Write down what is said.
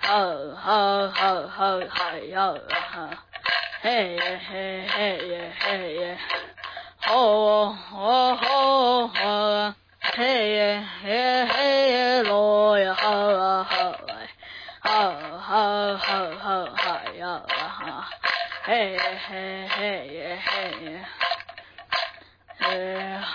嘿耶嘿嘿耶嘿耶，吼吼吼吼，嘿耶嘿嘿耶罗呀哈哈呀哈，嘿嘿嘿耶嘿耶。